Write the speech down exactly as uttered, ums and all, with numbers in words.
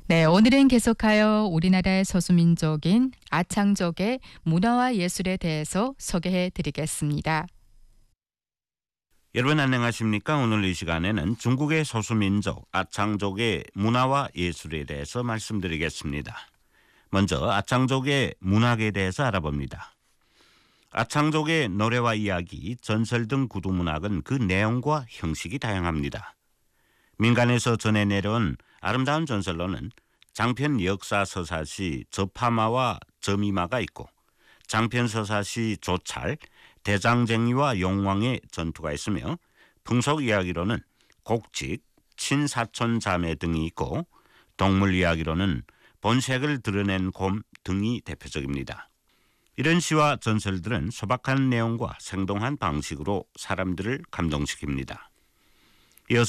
네, 오늘은 계속하여 우리나라의 소수민족인 아창족의 문화와 예술에 대해서 소개해 드리겠습니다. 여러분 안녕하십니까? 오늘 이 시간에는 중국의 소수민족 아창족의 문화와 예술에 대해서 말씀드리겠습니다. 먼저 아창족의 문학에 대해서 알아봅니다. 아창족의 노래와 이야기, 전설 등 구두문학은 그 내용과 형식이 다양합니다. 민간에서 전해 내려온 아름다운 전설로는 장편 역사서사시 저파마와 저미마가 있고 장편서사시 조찰, 대장쟁이와 용왕의 전투가 있으며 풍속 이야기로는 곡직, 친사촌 자매 등이 있고 동물 이야기로는 본색을 드러낸 곰 등이 대표적입니다. 이런 시와 전설들은 소박한 내용과 생동한 방식으로 사람들을 감동시킵니다.